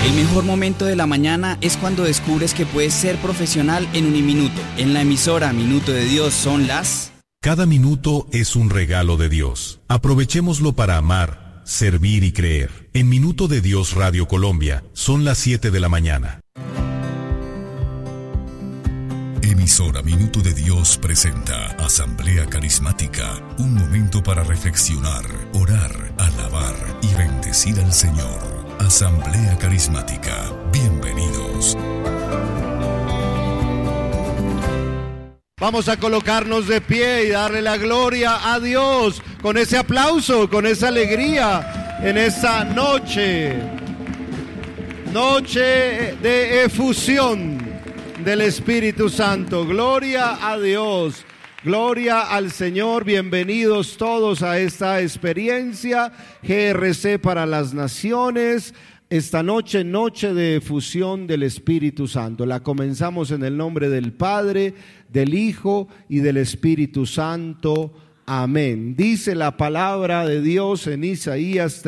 El mejor momento de la mañana es cuando descubres que puedes ser profesional en Uniminuto. En la emisora Minuto de Dios son las... Cada minuto es un regalo de Dios. Aprovechémoslo para amar, servir y creer. En Minuto de Dios Radio Colombia son las 7 de la mañana. Emisora Minuto de Dios presenta Asamblea Carismática, un momento para reflexionar, orar, alabar y bendecir al Señor. Asamblea Carismática, bienvenidos. Vamos a colocarnos de pie y darle la gloria a Dios con ese aplauso, con esa alegría en esta noche de efusión del Espíritu Santo. Gloria a Dios, gloria al Señor. Bienvenidos todos a esta experiencia GRC para las Naciones. Esta noche, noche de efusión del Espíritu Santo. La comenzamos en el nombre del Padre, del Hijo y del Espíritu Santo. Amén. Dice la palabra de Dios en Isaías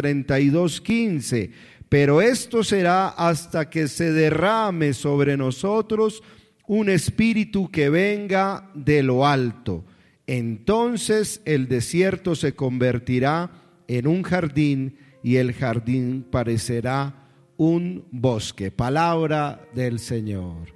32:15. Pero esto será hasta que se derrame sobre nosotros un espíritu que venga de lo alto. Entonces el desierto se convertirá en un jardín y el jardín parecerá un bosque. Palabra del Señor.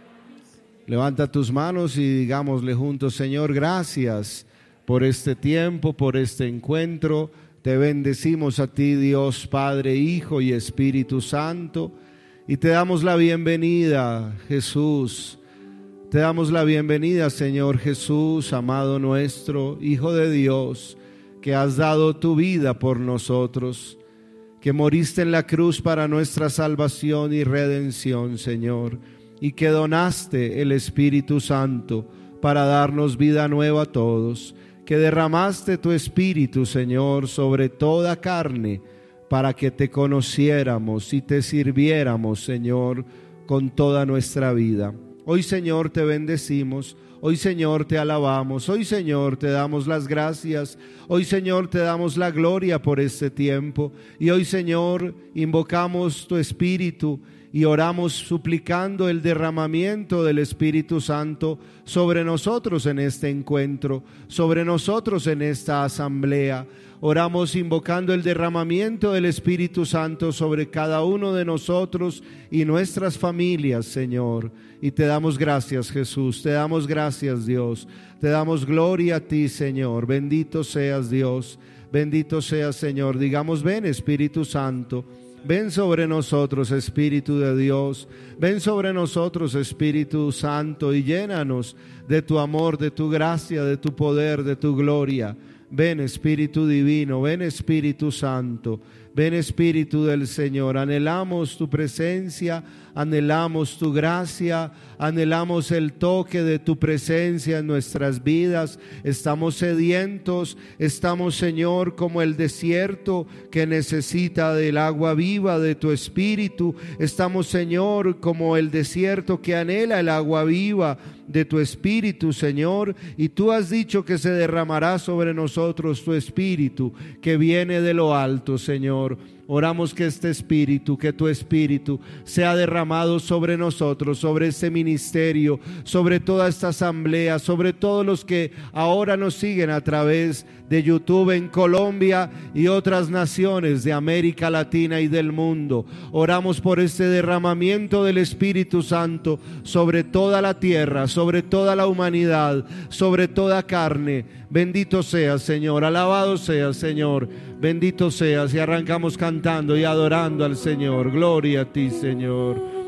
Levanta tus manos y digámosle juntos: Señor, gracias por este tiempo, por este encuentro. Te bendecimos a ti, Dios, Padre, Hijo y Espíritu Santo, y te damos la bienvenida, Jesús. Te damos la bienvenida, Señor Jesús, amado nuestro, Hijo de Dios, que has dado tu vida por nosotros, que moriste en la cruz para nuestra salvación y redención, Señor, y que donaste el Espíritu Santo para darnos vida nueva a todos, que derramaste tu Espíritu, Señor, sobre toda carne, para que te conociéramos y te sirviéramos, Señor, con toda nuestra vida. Hoy, Señor, te bendecimos. Hoy, Señor, te alabamos. Hoy, Señor, te damos las gracias. Hoy, Señor, te damos la gloria por este tiempo. Y hoy, Señor, invocamos tu Espíritu y oramos suplicando el derramamiento del Espíritu Santo sobre nosotros en este encuentro, sobre nosotros en esta asamblea. Oramos invocando el derramamiento del Espíritu Santo sobre cada uno de nosotros y nuestras familias, Señor. Y te damos gracias, Jesús, te damos gracias, Dios. Te damos gloria a ti, Señor. Bendito seas, Dios. Bendito seas, Señor. Digamos: ven, Espíritu Santo. Ven sobre nosotros, Espíritu de Dios. Ven sobre nosotros, Espíritu Santo, y llénanos de tu amor, de tu gracia, de tu poder, de tu gloria. Ven, Espíritu Divino, ven, Espíritu Santo, ven, Espíritu del Señor. Anhelamos tu presencia, anhelamos tu gracia, anhelamos el toque de tu presencia en nuestras vidas. Estamos sedientos, estamos, Señor, como el desierto que necesita del agua viva de tu Espíritu. Estamos, Señor, como el desierto que anhela el agua viva de tu Espíritu, Señor, y tú has dicho que se derramará sobre nosotros tu Espíritu que viene de lo alto, Señor. Oramos que este Espíritu, que tu Espíritu sea derramado sobre nosotros, sobre este ministerio, sobre toda esta asamblea, sobre todos los que ahora nos siguen a través de YouTube en Colombia y otras naciones de América Latina y del mundo. Oramos por este derramamiento del Espíritu Santo sobre toda la tierra, sobre toda la humanidad, sobre toda carne. Bendito seas, Señor, alabado seas, Señor, bendito seas. Y arrancamos cantando y adorando al Señor. Gloria a ti, Señor.